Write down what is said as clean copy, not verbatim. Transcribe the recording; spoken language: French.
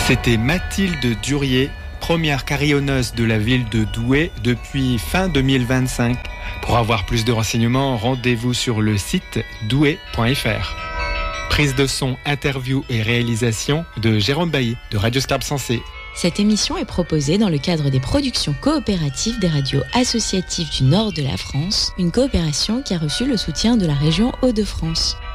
C'était Mathilde Durier, première carillonneuse de la ville de Douai depuis fin 2025. Pour avoir plus de renseignements, rendez-vous sur le site douai.fr. Prise de son, interview et réalisation de Jérôme Bailly de Radio Scarpe Sensée. Cette émission est proposée dans le cadre des productions coopératives des radios associatives du nord de la France, une coopération qui a reçu le soutien de la région Hauts-de-France.